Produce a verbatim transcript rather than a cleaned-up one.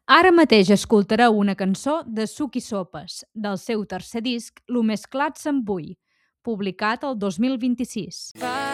Ara mateix escoltareu una cançó de Suc i Sopes, del seu tercer disc Lo més clar se'm vull, publicat el dos mil vint-i-sis.